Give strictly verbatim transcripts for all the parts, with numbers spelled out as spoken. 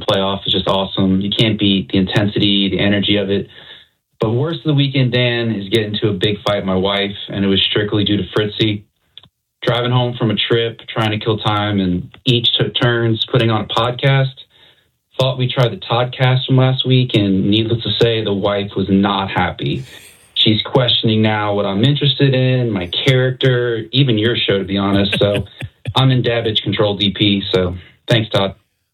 playoff is just awesome. You can't beat the intensity, the energy of it. But worst of the weekend, Dan, is getting into a big fight with my wife, and it was strictly due to Fritzy. Driving home from a trip, trying to kill time, and each took turns putting on a podcast. Thought we tried the Toddcast from last week, and needless to say, the wife was not happy. She's questioning now what I'm interested in, my character, even your show, to be honest. So I'm in damage control D P, so thanks, Todd.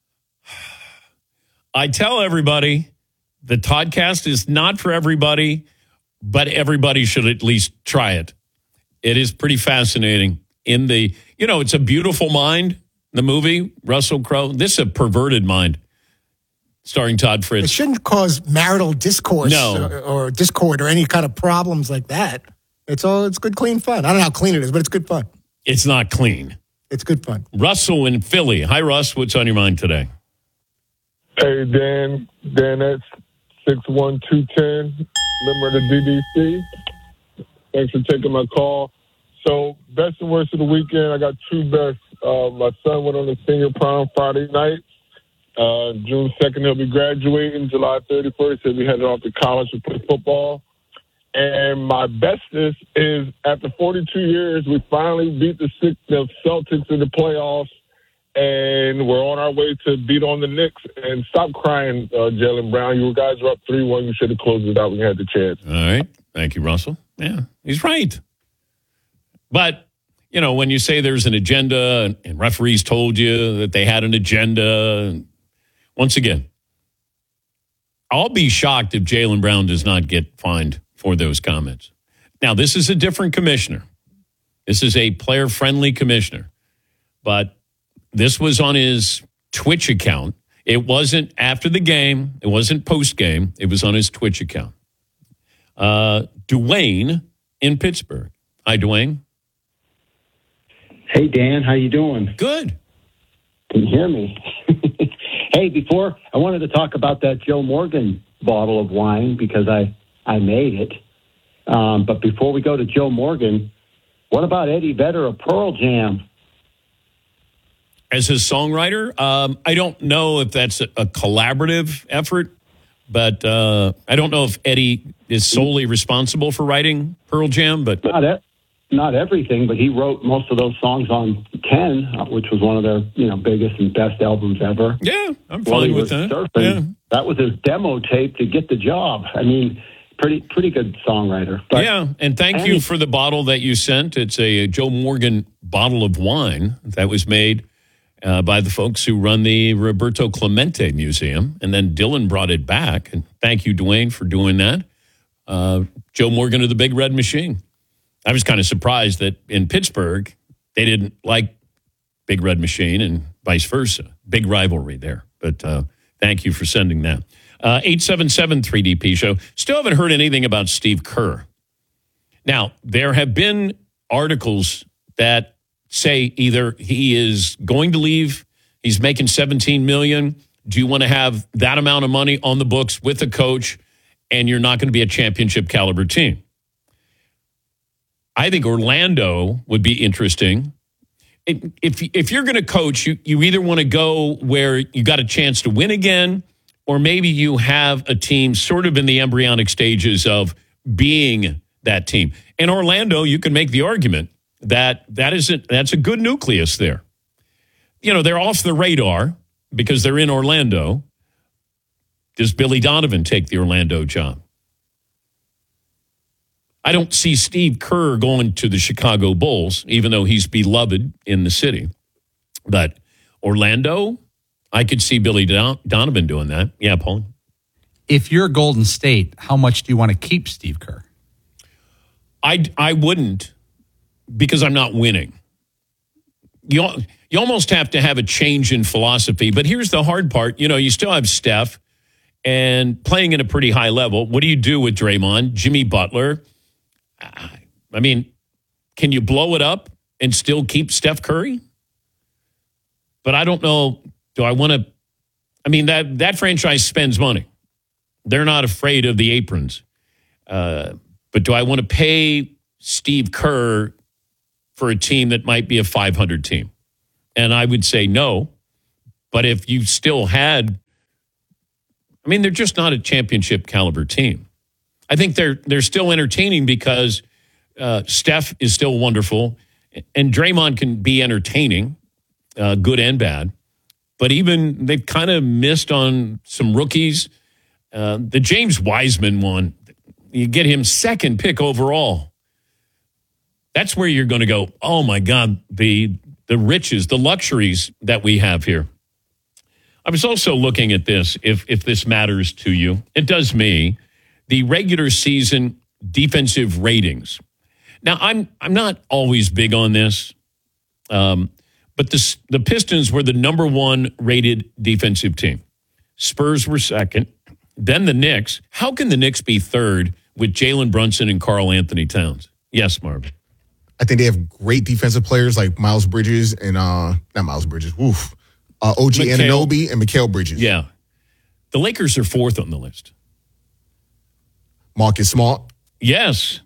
I tell everybody the Toddcast is not for everybody, but everybody should at least try it. It is pretty fascinating. In the, you know, it's a beautiful mind, the movie, Russell Crowe. This is a perverted mind, starring Todd Fritz. It shouldn't cause marital discourse no. or, or discord or any kind of problems like that. It's all, it's good, clean fun. I don't know how clean it is, but it's good fun. It's not clean. It's good fun. Russell in Philly. Hi, Russ. What's on your mind today? Hey, Dan. Dan, that's six one two one zero, member of the D D C. Thanks for taking my call. So, best and worst of the weekend, I got two best. Uh, my son went on the senior prom Friday night. Uh, June second, he'll be graduating. July thirty-first, he'll be headed off to college to play football. And my bestest is, after forty-two years, we finally beat the, six, the Celtics in the playoffs, and we're on our way to beat on the Knicks. And stop crying, uh, Jaylen Brown. You guys were up three one. You should have closed it out when you had the chance. All right. Thank you, Russell. Yeah, he's right. But, you know, when you say there's an agenda and referees told you that they had an agenda, once again, I'll be shocked if Jaylen Brown does not get fined for those comments. Now, this is a different commissioner. This is a player-friendly commissioner. But this was on his Twitch account. It wasn't after the game. It wasn't post-game. It was on his Twitch account. Uh, Dwayne in Pittsburgh. Hi, Dwayne. Hey, Dan, how you doing? Good. Can you hear me? Hey, before, I wanted to talk about that Joe Morgan bottle of wine because I, I made it. Um, but before we go to Joe Morgan, what about Eddie Vedder of Pearl Jam? As a songwriter, um, I don't know if that's a, a collaborative effort, but uh, I don't know if Eddie is solely responsible for writing Pearl Jam. But Not it. Not everything, but he wrote most of those songs on Ten, which was one of their, you know, biggest and best albums ever. Yeah, I'm fine with that. Surfing, yeah. That was his demo tape to get the job. I mean, pretty pretty good songwriter. But yeah, and thank any, you for the bottle that you sent. It's a Joe Morgan bottle of wine that was made uh, by the folks who run the Roberto Clemente Museum, and then Dylan brought it back. And thank you, Dwayne, for doing that. Uh, Joe Morgan of the Big Red Machine. I was kind of surprised that in Pittsburgh, they didn't like Big Red Machine and vice versa. Big rivalry there. But uh, thank you for sending that. Uh, eight seven seven three D P show. Still haven't heard anything about Steve Kerr. Now, there have been articles that say either he is going to leave, he's making seventeen million dollars. Do you want to have that amount of money on the books with a coach and you're not going to be a championship caliber team? I think Orlando would be interesting. If if you're going to coach, you, you either want to go where you got a chance to win again, or maybe you have a team sort of in the embryonic stages of being that team. In Orlando, you can make the argument that that isn't that's a good nucleus there. You know, they're off the radar because they're in Orlando. Does Billy Donovan take the Orlando job? I don't see Steve Kerr going to the Chicago Bulls, even though he's beloved in the city. But Orlando, I could see Billy Don- Donovan doing that. Yeah, Paul? If you're Golden State, how much do you want to keep Steve Kerr? I, I wouldn't, because I'm not winning. You, you almost have to have a change in philosophy. But here's the hard part. You know, you still have Steph and playing at a pretty high level. What do you do with Draymond, Jimmy Butler? I mean, can you blow it up and still keep Steph Curry? But I don't know. Do I want to? I mean, that, that franchise spends money. They're not afraid of the aprons. Uh, but do I want to pay Steve Kerr for a team that might be a five hundred team? And I would say no. But if you still had I mean, they're just not a championship caliber team. I think they're they're still entertaining because uh, Steph is still wonderful, and Draymond can be entertaining, uh, good and bad. But even they've kind of missed on some rookies. Uh, the James Wiseman one, you get him second pick overall. That's where you're going to go, oh, my God, the the riches, the luxuries that we have here. I was also looking at this, if if this matters to you. It does me. The regular season defensive ratings. Now, I'm I'm not always big on this, um, but the, the Pistons were the number one rated defensive team. Spurs were second. Then the Knicks. How can the Knicks be third with Jalen Brunson and Karl Anthony Towns? Yes, Marvin. I think they have great defensive players like Miles Bridges and, uh, not Miles Bridges, woof, uh, O G Mikal. Anunoby and Mikal Bridges. Yeah. The Lakers are fourth on the list. Marcus Smart. Yes.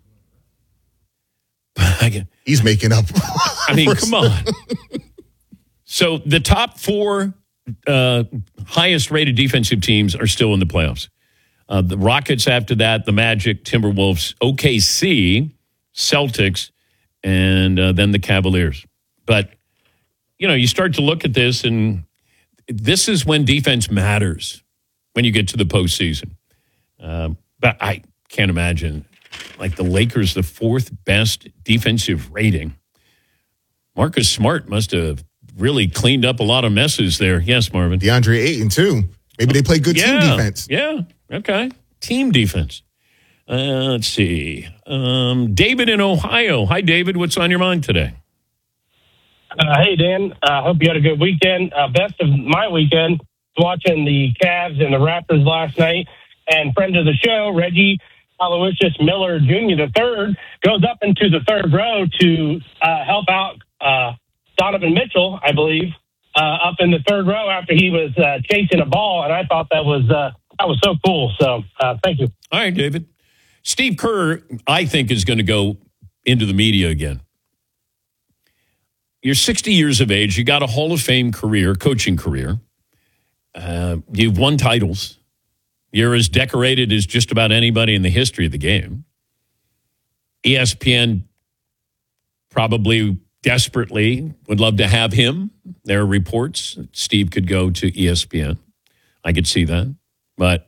He's making up. I mean, come on. So the top four uh, highest rated defensive teams are still in the playoffs. Uh, the Rockets after that, the Magic, Timberwolves, O K C, Celtics, and uh, then the Cavaliers. But, you know, you start to look at this, and this is when defense matters, when you get to the postseason. Uh, but I can't imagine, like the Lakers, the fourth best defensive rating. Marcus Smart must have really cleaned up a lot of messes there. Yes, Marvin. DeAndre Ayton, too. Maybe they play good yeah, team defense. Yeah, okay. Team defense. Uh, let's see. Um, David in Ohio. Hi, David. What's on your mind today? Uh, hey, Dan. I uh, hope you had a good weekend. Uh, best of my weekend watching the Cavs and the Raptors last night. And friend of the show, Reggie Aloysius Miller Junior the third, goes up into the third row to uh, help out uh, Donovan Mitchell, I believe, uh, up in the third row after he was uh, chasing a ball. And I thought that was uh, that was so cool. So uh, thank you. All right, David. Steve Kerr, I think, is going to go into the media again. You're sixty years of age. You got a Hall of Fame career, coaching career. Uh, you've won titles. You're as decorated as just about anybody in the history of the game. E S P N probably desperately would love to have him. There are reports that Steve could go to E S P N. I could see that. But,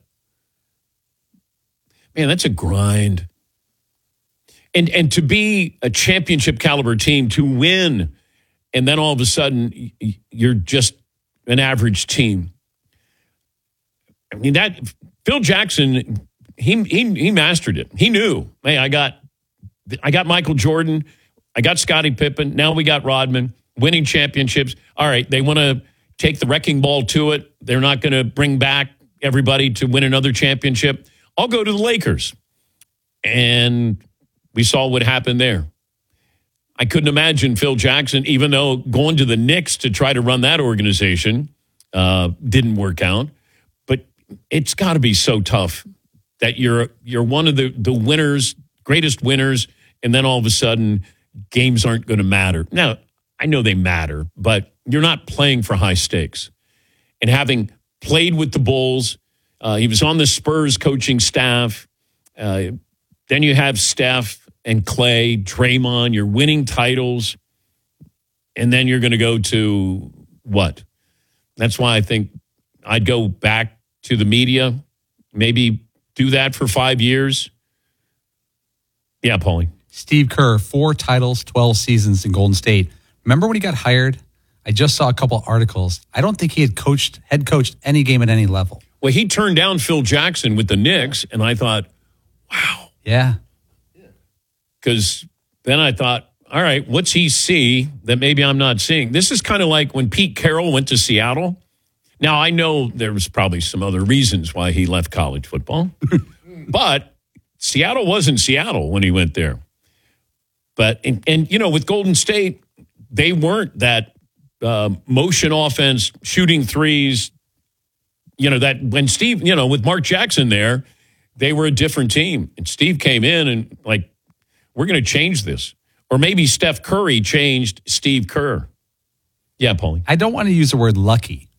man, that's a grind. And and to be a championship caliber team, to win, and then all of a sudden you're just an average team. I mean, that Phil Jackson, he he he mastered it. He knew, hey, I got I got Michael Jordan, I got Scottie Pippen, now we got Rodman, winning championships. All right, they want to take the wrecking ball to it. They're not going to bring back everybody to win another championship. I'll go to the Lakers. And we saw what happened there. I couldn't imagine Phil Jackson, even though going to the Knicks to try to run that organization uh, didn't work out. But it's got to be so tough that you're you're one of the, the winners, greatest winners, and then all of a sudden games aren't going to matter. Now, I know they matter, but you're not playing for high stakes. And having played with the Bulls, uh, he was on the Spurs coaching staff. Uh, then you have Steph and Clay, Draymond, you're winning titles, and then you're going to go to what? That's why I think I'd go back to the media, maybe do that for five years. Yeah, Paulie. Steve Kerr, four titles, twelve seasons in Golden State. Remember when he got hired? I just saw a couple articles. I don't think he had coached, head coached any game at any level. Well, he turned down Phil Jackson with the Knicks, and I thought, wow. Yeah. Because then I thought, all right, what's he see that maybe I'm not seeing? This is kind of like when Pete Carroll went to Seattle. Now, I know there was probably some other reasons why he left college football, but Seattle wasn't Seattle when he went there. But, and, and you know, with Golden State, they weren't that uh, motion offense, shooting threes, you know, that when Steve, you know, with Mark Jackson there, they were a different team. And Steve came in and like, we're going to change this. Or maybe Steph Curry changed Steve Kerr. Yeah, Paulie. I don't want to use the word lucky,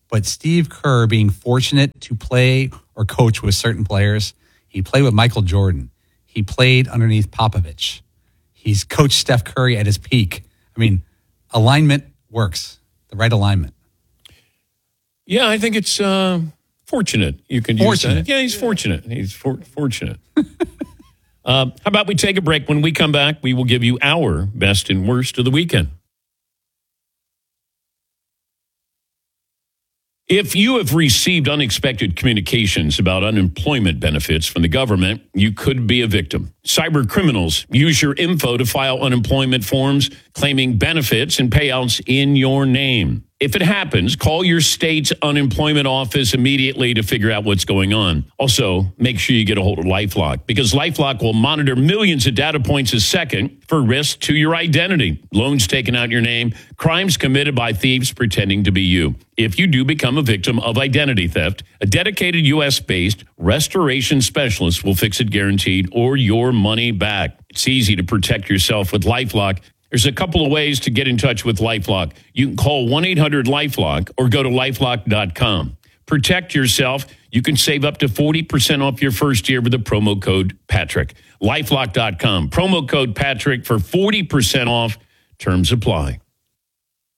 but Steve Kerr being fortunate to play or coach with certain players. He played with Michael Jordan. He played underneath Popovich. He's coached Steph Curry at his peak. I mean, alignment works, the right alignment. Yeah, I think it's uh, fortunate. You can use Fortunate. that. Yeah, he's fortunate. He's for- fortunate. uh, how about we take a break? When we come back, we will give you our best and worst of the weekend. If you have received unexpected communications about unemployment benefits from the government, you could be a victim. Cyber criminals use your info to file unemployment forms claiming benefits and payouts in your name. If it happens, call your state's unemployment office immediately to figure out what's going on. Also, make sure you get a hold of LifeLock, because LifeLock will monitor millions of data points a second for risk to your identity. Loans taken out in your name, crimes committed by thieves pretending to be you. If you do become a victim of identity theft, a dedicated U S-based restoration specialist will fix it guaranteed, or your money back. It's easy to protect yourself with LifeLock. There's a couple of ways to get in touch with LifeLock. You can call one eight hundred LifeLock or go to lifelock dot com. Protect yourself. You can save up to forty percent off your first year with the promo code Patrick. lifelock dot com. Promo code Patrick for forty percent off. Terms apply.